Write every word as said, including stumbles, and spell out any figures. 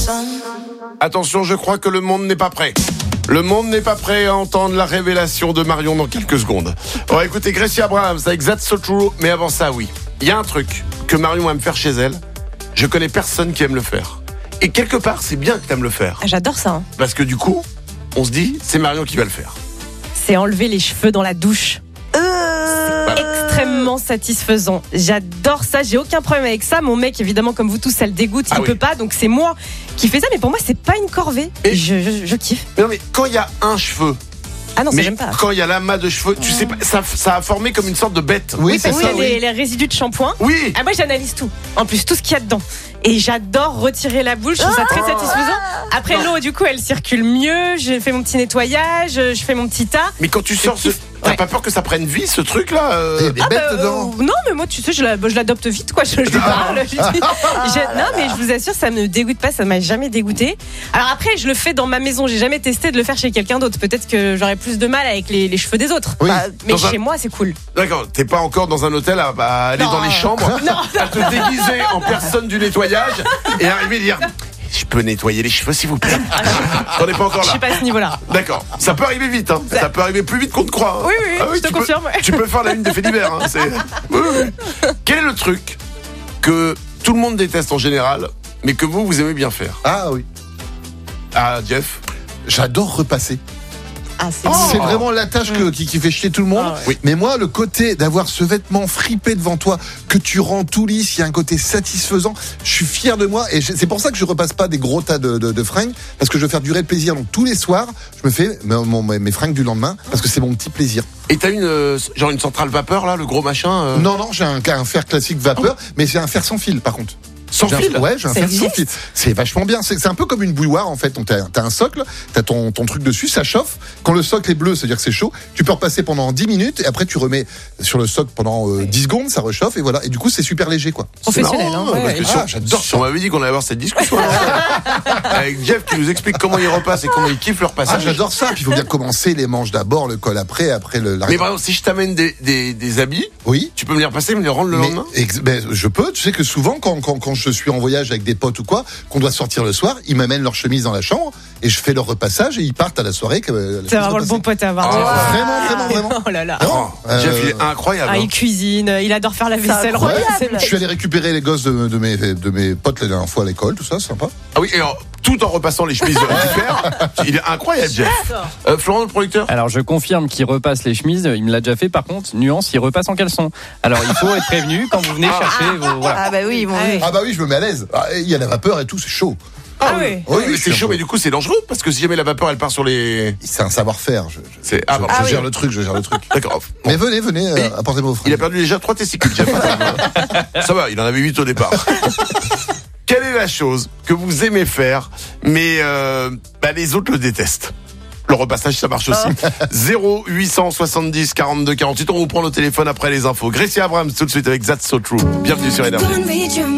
Attention, je crois que le monde n'est pas prêt. Le monde n'est pas prêt à entendre la révélation de Marion dans quelques secondes. On va écouter Gracie Abrams avec That's So True. Mais avant ça, oui, il y a un truc que Marion aime faire chez elle. Je connais personne qui aime le faire. Et quelque part, c'est bien que tu aimes le faire. J'adore ça. Hein. Parce que du coup, on se dit, c'est Marion qui va le faire. C'est enlever les cheveux dans la douche. Euh... C'est extrêmement satisfaisant. J'adore ça. J'ai aucun problème avec ça. Mon mec, évidemment, comme vous tous, ça le dégoûte. Il ah ne oui. peut pas. Donc c'est moi qui fais ça. Mais pour moi, c'est pas une corvée. Et je, je, je kiffe. Mais non, mais quand il y a un cheveu. Ah non, ça mais j'aime pas. Quand il y a l'amas de cheveux, tu sais pas, ça, ça a formé comme une sorte de bête. Oui, c'est ça, ça. oui. Les, les résidus de shampoing. Oui. Ah, moi, j'analyse tout. En plus, tout ce qu'il y a dedans. Et j'adore retirer la boule. Je trouve ça très satisfaisant. Après, l'eau, du coup, elle circule mieux. Je fais mon petit nettoyage. Je fais mon petit tas. Mais quand tu sors, ce... t'as Ouais. pas peur que ça prenne vie, ce truc-là euh... Il y a des Ah bêtes bah, dedans. euh, non, mais moi, tu sais, je, la, je l'adopte vite, quoi. Je, je lui parle. Je dis- je- non, mais je vous assure, ça me dégoûte pas. Ça m'a jamais dégoûté. Alors après, je le fais dans ma maison. J'ai jamais testé de le faire chez quelqu'un d'autre. Peut-être que j'aurais plus de mal avec les, les cheveux des autres. Oui. Bah, mais Dans chez un- moi, c'est cool. D'accord, t'es pas encore dans un hôtel à, à aller Non. dans les chambres, à te déguiser en personne du nettoyage et arriver à dire je peux nettoyer les cheveux s'il vous plaît. T'en es pas encore Je là. suis pas à ce niveau-là. D'accord, ça peut arriver vite, hein. Ça peut arriver plus vite qu'on ne croit. hein. Oui, oui, Ah je te tu peux- confirme, ouais. Tu peux faire la une des faits divers. Hein. C'est... Oui, oui. Quel est le truc que tout le monde déteste en général, mais que vous, vous aimez bien faire? Ah oui. Ah, Jeff? J'adore repasser. Ah, c'est C'est vraiment la tâche que- qui, qui fait chier tout le monde. Ah ouais. Oui. Mais moi, le côté d'avoir ce vêtement fripé devant toi, que tu rends tout lisse, il y a un côté satisfaisant. Je suis fier de moi et je- c'est pour ça que je repasse pas des gros tas de, de, de fringues, parce que je veux faire durer le plaisir. Donc tous les soirs, je me fais mon- mon- mes fringues du lendemain, parce que c'est mon petit plaisir. Et t'as une, euh, genre une centrale vapeur, là, le gros machin euh, Non, non, j'ai un, un fer classique vapeur, mais c'est un fer sans fil par contre. Sans J'ai un- fil? Ouais, j'ai un Ça fer sans existe fil. C'est vachement bien. C'est c'est un peu comme une bouilloire en fait. Donc t'as t'as un socle, t'as ton, ton truc dessus, ça chauffe. Quand le socle est bleu, c'est-à-dire que c'est chaud. Tu peux repasser pendant dix minutes et après tu remets sur le socle pendant euh, dix secondes, ça réchauffe et voilà. Et du coup, c'est super léger quoi. professionnel. marrant, Hein, ouais, parce ouais. que sur- Ah, j'adore On m'avait dit qu'on allait avoir cette discussion avec Jeff qui nous explique comment il repasse et comment il kiffe le Ah, repassage. j'adore ça. Puis il faut bien commencer les manches d'abord, le col après, après le. la- Mais par exemple, si je t'amène des, des, des habits, Oui. tu peux me les repasser, me les rendre le Mais, lendemain? ex- ben, je peux. Tu sais que souvent, quand, quand, quand je suis en voyage avec des potes ou quoi, qu'on doit sortir le soir, ils m'amènent leur chemise dans la chambre et je fais leur repassage et ils partent à la soirée. Que, la C'est chemise vraiment le repassée. bon pote à avoir. Ah, Jeff. Vraiment, vraiment, vraiment. Oh là là. Oh, Euh, Jeff, il est incroyable. Ah, hein. il cuisine, il adore faire la vaisselle. incroyable. C'est Je suis allé récupérer les gosses de, de, mes, de mes potes la dernière fois à l'école, tout ça, c'est sympa. Ah oui, et alors, tout en repassant les chemises de récupère. Il est incroyable, Jeff. Euh, Florent, le producteur? Alors je confirme qu'il repasse les chemises, il me l'a déjà fait par contre, nuance, il repasse en caleçon. Alors il faut être prévenu quand vous venez chercher vos... Voilà. Ah bah oui, ils vont. Ah oui. Ah bah oui, je me mets à l'aise. Ah, Il y a la vapeur et tout, c'est chaud. Ah oui. Oui, Oui, mais je c'est suis chaud, un peu- mais du coup, c'est dangereux parce que si jamais la vapeur elle part sur les. C'est un savoir-faire. Je, je- C'est... Ah, je- pardon. je Ah gère oui. le truc, je gère le truc. D'accord. Mais venez, venez, euh, Et apportez-moi vos Il a fringues. perdu déjà trois testicules, Jeff. Ça va, il en avait huit au départ. Quelle est la chose que vous aimez faire, mais euh, bah, les autres le détestent? Le repassage, ça marche aussi. zéro huit cent soixante-dix quarante-deux quarante-huit. On vous prend le téléphone après les infos. Gracie Abrams, tout de suite avec That's So True. Bienvenue sur Énergie.